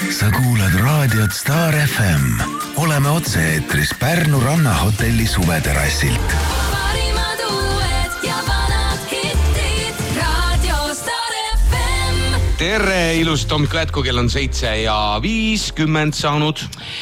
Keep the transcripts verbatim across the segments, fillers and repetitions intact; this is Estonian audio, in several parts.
Sa kuulad raadiot Star F M. Oleme otse-eetris Pärnu rannahotelli suveterassilt. Parimad uued ja vanad hittid. Radio Star F M. Tere, ilust hommikul jätku, kell on seitse ja viiskümmend saanud.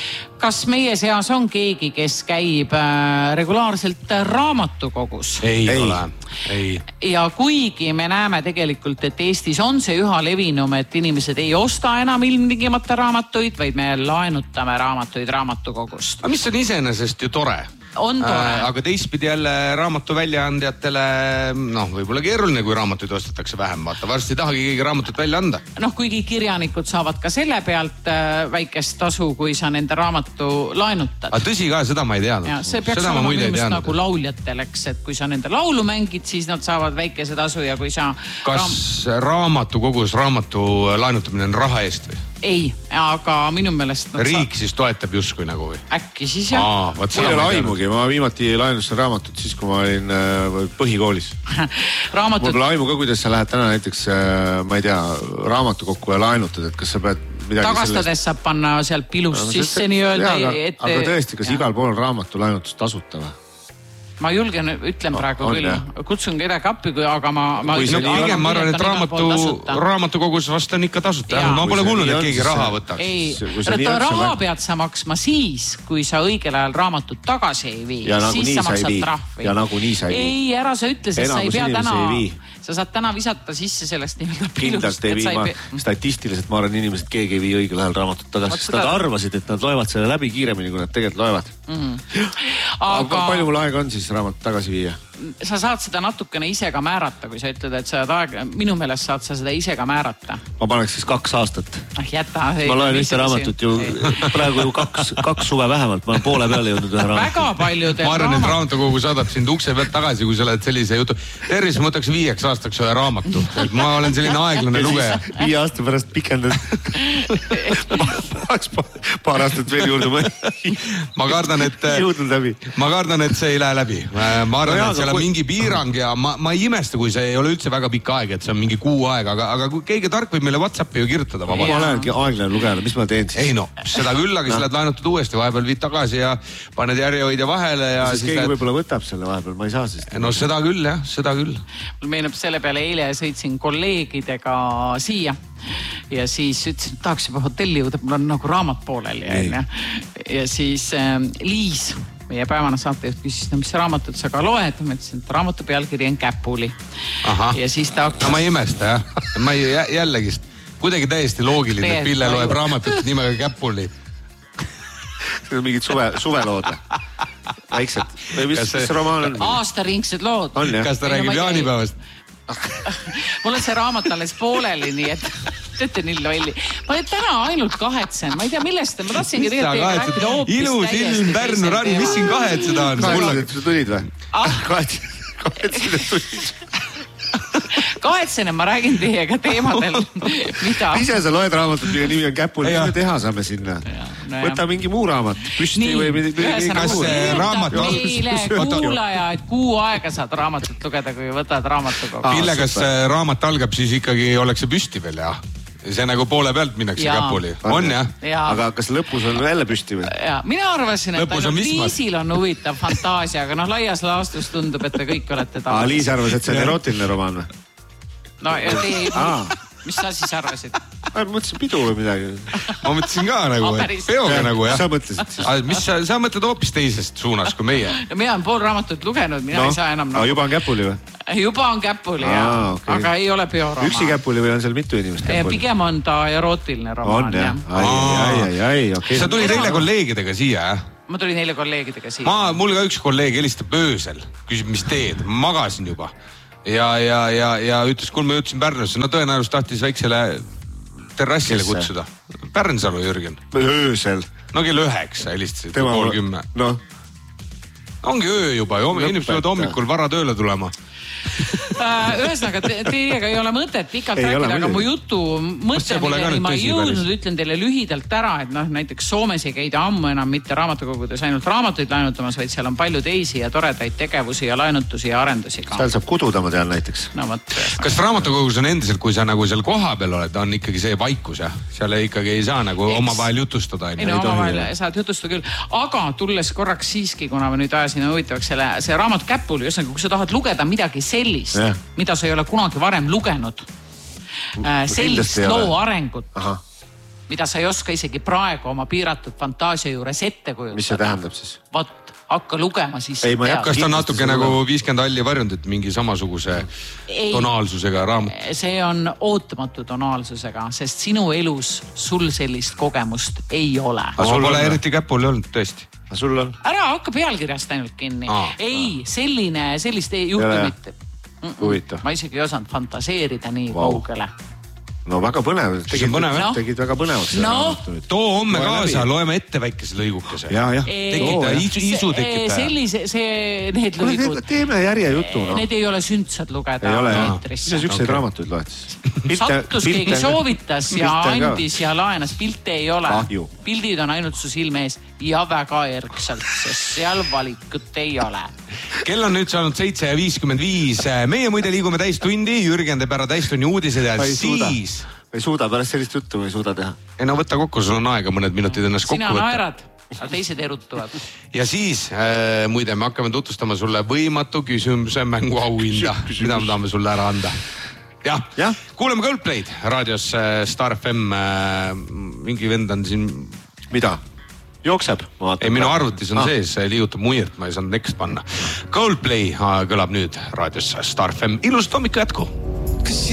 Kas meie seas on keegi, kes käib regulaarselt raamatukogus? Ei, ei ole. Ei. Ja kuigi me näeme tegelikult, et Eestis on see üha levinum, et inimesed ei osta enam ilmtingimata raamatuid, vaid me laenutame raamatuid raamatukogust. Mis on iseenesest ju tore. On tore. Äh, aga teistpidi jälle raamatu väljaandjatele, noh, võib-olla keeruline, kui raamatuid ostetakse vähem. Vaata, varsti ei tahagi keegi raamatut välja anda. Noh, kuigi kirjanikud saavad ka selle pealt äh, väikest tasu, kui sa nende raamatu laenutad. Aga tõsi ka, seda ma ei teadnud. Ja, see peaks seda olema minu meelest nagu lauljatel,eks, et kui sa nende laulu mängid, siis nad saavad väikese tasu ja kui sa... Kas raam... raamatukogus raamatu laenutamine on raha eest või? Ei, aga minu meelest... Riik sa... siis toetab justkui nagu või? Äkki siis jah. Aa, võt, mul ei ole aimugi, ma viimati laenustasin raamatut siis, kui ma olin äh, põhikoolis. Raamatut... Mul pole aimu ka, kuidas sa lähed täna näiteks, äh, ma ei tea, raamatukokku ja laenutad, et kas sa pead midagi tagastades sellest... saab panna seal pilust no, sisse nii öelda. Aga, et... aga tõesti, kas ja. Igal pool raamatu laenutus tasuta või? Ma julgen, ütlen praegu on, küll. Jah. Kutsun kedagi appi, aga ma... ma, no, pigem, ma arvan, et raamatu, raamatukogus vast on ikka tasuta. Ja. Ma pole kuulnud, et keegi raha võtaks. Ei, raha pead sa maksma siis, kui sa õigel ajal raamatut tagasi ei vii. Ja nagu siis nii sa maksad trahvi. Ja nagu nii sa ei vii. Ei, ära sa ütle, sest sa ei pea täna... Ei sa saad täna visata sisse sellest nii-öelda pilust. Kindlalt ei vii. Ma, pe... statistiliselt ma arvan, inimesed keegi ei vii õigel ajal raamatut tagasi. Sest nad arvasid, et nad loevad selle läbi kiiremini, kui nad tegelikult loevad. Mm-hmm. Aga... aga palju mul aega on siis raamatut tagasi viia? Sa saad seda natukene ise ka määrata, kui sa ütled, et sa aeg... minu meelest saad sa seda ise ka määrata. Ma paneks siis kaks aastat. Ah, jäta. Ma loen ühte raamatut ju praegu ju kaks, kaks suve vähemalt. Ma olen poole peale jõudnud ühe raamatut. Väga paljudel ma arvan, et raamatukogu saadab sind ukse pealt tagasi, kui sa oled sellise jutu. Tervis, ma võtaks viieks aastaks ühe raamatu. Et ma olen selline aeglane lugeja. Viie aasta pärast pikendad. Paar aastat veel juurde mõni. Ma kardan, et... Jõudnud läbi. Ma kardan, et see ei lähe läbi. Ma arvan, no, et seal on kui... mingi piirang ja ma, ma ei imesta, kui see ei ole üldse väga pikk aeg, et see on mingi kuu aega, aga, aga kui keegi tark võib meile WhatsAppi ju kirjutada. Ma olengi aeglane lugejale, mis ma teen siis? Ei no, seda küll, aga no. Siis lähed laenutud uuesti, vahepeal viid tagasi ja paned järjehoidja vahele ja... Siis, siis keegi lähed... võib-olla võtab selle vahepeal, ma ei saa siis. No seda küll, jah, seda küll. Mul meenub selle peale eile sõitsin kolleegidega siia ja siis ütlesin, et tahaks juba hotelli jõuda, mul on nagu raamat pooleli. Ja, ja siis äh, Liis, meie päevane saatejuht, küsis, no mis raamatut sa ka loed? Ma ütlesin, et raamatu pealkiri on Käpuli. Aha. Ja siis ta... No ma ei imesta, jah. Ma ei, jällegist, kuidagi täiesti loogiline, et Pille loeb raamatut nimega Käpuli. See on mingid suve, suvelood. Väiksed. Või mis, see... mis romaan on? Aastaringsed lood. On, kas ta räägib jaanipäevast? Mul on see raamat alles pooleli, nii et teete nii lolli. Ma täna ainult kahetsen, ma ei tea millest, ma tahtsingi tegelikult rääkida hoopis ilus ilm Pärnu rann, mis siin kahetseda on? Kahetsen, et sa tulid või? Ah? Kahetsen, kahetsen, et tulid. Kahetsen, et ma räägin teiega teemadel, mida... Ise sa loed raamatut, mille nimi on Käpul, mis me teha saame sinna? No, võta mingi muu raamat, püsti nii, või midagi. Kas raamat... Meile kuulaja, et kuu aega saad raamatut lugeda, kui võtad raamatukogu. Pille, kas raamat algab, siis ikkagi oleks see püsti veel, jah? See nagu poole pealt minnakse ja. Käpuli. On, jah? Ja. Aga kas lõpus on jälle püsti või? Ja. Mina arvasin, et ainult Liisil on huvitav fantaasia, aga noh, laias laastus tundub, et te kõik olete tavalised. Aa, Liis arvas, et see on erootiline romaan või? No ja teie... Mis sa siis arvasid? Ma mõtlesin pidu või midagi. Ma mõtlesin ka nagu, et peoga ja, nagu, jah. Sa mõtlesid siis? Mis sa, sa mõtled hoopis teisest suunas kui meie? No, mina olen pool raamatut lugenud, mina no. ei saa enam... No, juba on Käpuli või? Juba on Käpuli, jah. Okay. Aga ei ole peoromaan. Üksi Käpuli või on seal mitu inimest Käpuli? Pigem on ta erootiline romaan. On, jah. Ai, ai, ai, ai, okay. Sa tulid eile kolleegidega siia, jah? Ma tulin eile kolleegidega siia. Ma, mul ka üks kolleeg helistab öösel. Küsib, mis teed? Ma magasin juba. Ja, ja, ja, ja ütles, kui ma jõudsin Pärnusse, no tõenäoliselt tahtis väiksele terrassile kutsuda. Pärnsalu, Jürgen. Öösel. No kell üheksa helistasid, pool kümme. No. Ongi öö juba, inimesed peavad hommikul vara tööle tulema. ühesõnaga, teiega ei ole mõtet pikalt ei rääkida, aga mu jutu mõte, milleni ma ei jõudnud, ütlen teile lühidalt ära, et noh, näiteks Soomes ei käida ammu enam mitte raamatukogudes ainult raamatuid laenutamas, vaid seal on palju teisi ja toredaid tegevusi ja laenutusi ja arendusi ka. Seal saab kududa, ma tean näiteks. No, võt, kas raamatukogus on endiselt, kui sa nagu seal koha peal oled, on ikkagi see vaikus, jah? Seal ikkagi ei saa nagu Eks... omavahel jutustada. Ei no omavahel saad jutustada küll. Aga tulles korraks siiski, kuna ma nüüd ajasin huvitavaks selle, see raamat käpul, ühesõnaga, kui sa tahad lugeda midagi sellist, ja. mida sa ei ole kunagi varem lugenud, sellist loo arengut, Aha. mida sa ei oska isegi praegu oma piiratud fantaasia juures ette kujutada. Mis see tähendab siis? Vat, hakka lugema siis. Ei, ma kas ta on natuke nagu viiskümmend alli varjundit mingi samasuguse ei, tonaalsusega raamat? See on ootamatu tonaalsusega, sest sinu elus sul sellist kogemust ei ole. Aga sul pole eriti käpul olnud tõesti? Aga sul on? Ära hakka pealkirjast ainult kinni. Aa, ei, selline, sellist juhtumit. Huvitav. Ma isegi ei osanud fantaseerida nii wow. kaugele. No väga põnev. Tegid, põnev, no. tegid väga põnevaks. No. Too homme kaasa, loeme ette väikese lõigukese. Ja, ja. Tekita, isu, isu tekita. Sellise, see, need lõigud. Teeme järje jutu. No. Need ei ole sündsad lugeda. Ei ole, jah. Mis sa sükseid okay. raamatuid loed siis? Sattus keegi soovitas ja andis ja laenas. Pilte ei ole. Kahju. Pildid on ainult su silme ees ja väga erkselt, sest seal valikut ei ole. Kell on nüüd saanud seitse ja viiskümmend viis. Meie muide liigume täistundi, Jürgen teeb ära täistunni uudised ja ei siis... Suuda. Ei suuda, pärast sellist juttu ei suuda teha. Ei no võtta kokku, sul on aega mõned minutid ennast kokku võtta. Sina naerad, aga teised erutuvad. Ja siis, äh, muide, me hakkame tutvustama sulle võimatu küsimuse mängu auhinda, mida me tahame sulle ära anda. Jah, ja? Kuuleme Coldplay'd raadios äh, Star F M. Äh, mingi vend on siin... Mida? Jookseb? Ei, minu arvutis on ah. sees, liigutab muirt, ma ei saanud next panna. Coldplay kõlab nüüd raadios Star F M. Ilust hommikku jätku!